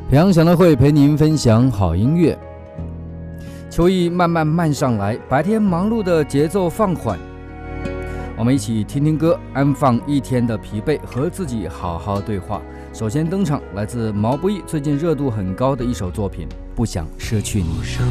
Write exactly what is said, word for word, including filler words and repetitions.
培养享乐会陪您分享好音乐。秋意慢慢慢上来，白天忙碌的节奏放缓，我们一起听听歌，安放一天的疲惫，和自己好好对话。首先登场，来自毛不易最近热度很高的一首作品《不想失去你》。